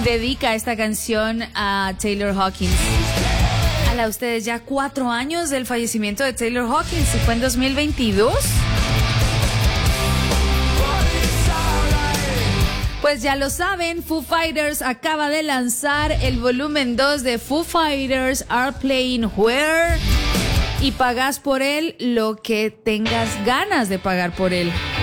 dedica esta canción a Taylor Hawkins. A ustedes ya 4 años del fallecimiento de Taylor Hawkins, se fue en 2022. Pues ya lo saben, Foo Fighters acaba de lanzar el volumen 2 de Foo Fighters Are Playing Where, y pagas por él lo que tengas ganas de pagar por él.